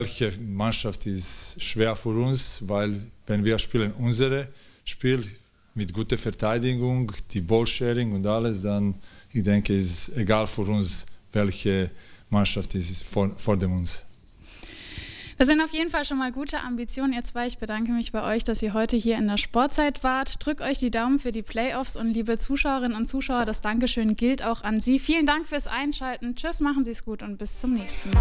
Welche Mannschaft ist schwer für uns, weil wenn wir spielen unser Spiel mit guter Verteidigung, die Ballsharing und alles, dann ich denke, es ist egal für uns, welche Mannschaft ist vor dem uns. Das sind auf jeden Fall schon mal gute Ambitionen, ihr zwei. Ich bedanke mich bei euch, dass ihr heute hier in der Sportzeit wart. Drückt euch die Daumen für die Playoffs und liebe Zuschauerinnen und Zuschauer, das Dankeschön gilt auch an Sie. Vielen Dank fürs Einschalten. Tschüss, machen Sie es gut und bis zum nächsten Mal.